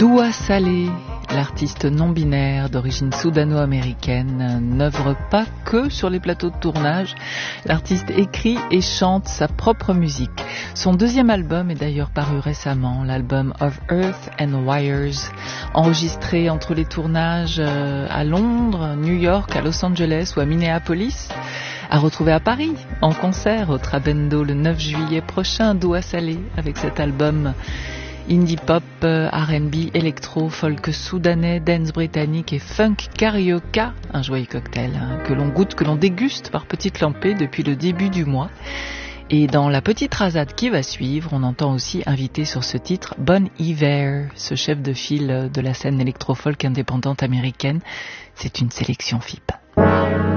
Doua Saleh, l'artiste non-binaire d'origine soudano-américaine, n'œuvre pas que sur les plateaux de tournage. L'artiste écrit et chante sa propre musique. Son deuxième album est d'ailleurs paru récemment, l'album Of Earth and Wires, enregistré entre les tournages à Londres, New York, à Los Angeles ou à Minneapolis. À retrouver à Paris, en concert au Trabendo le 9 juillet prochain, Doua Saleh, avec cet album indie pop, R&B, électro, folk soudanais, dance britannique et funk carioca, un joyeux cocktail que l'on goûte, que l'on déguste par petites lampées depuis le début du mois. Et dans la petite rasade qui va suivre, on entend aussi inviter sur ce titre Bon Iver, ce chef de file de la scène électro-folk indépendante américaine. C'est une sélection FIP.